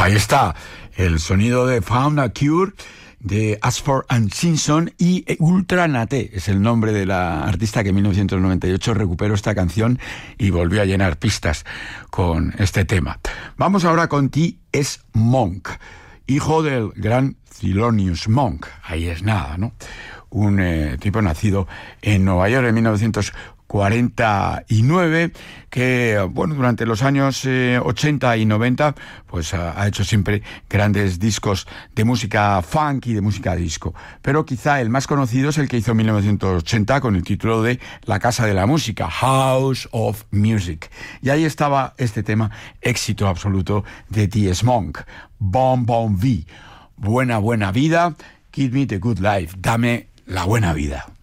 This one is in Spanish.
Ahí está, el sonido de Found a Cure, de Ashford and Simpson, y Ultra Naté es el nombre de la artista que en 1998 recuperó esta canción y volvió a llenar pistas con este tema. Vamos ahora con T.S. Monk, hijo del gran Thelonious Monk. Ahí es nada, ¿no? Un tipo nacido en Nueva York en 1949, que, bueno, durante los años 80 y 90, pues ha hecho siempre grandes discos de música funk y de música disco. Pero quizá el más conocido es el que hizo en 1980 con el título de La Casa de la Música, House of Music. Y ahí estaba este tema, éxito absoluto de T.S. Monk, Bon Bon Vie, buena vida, Give Me the Good Life, dame la buena vida.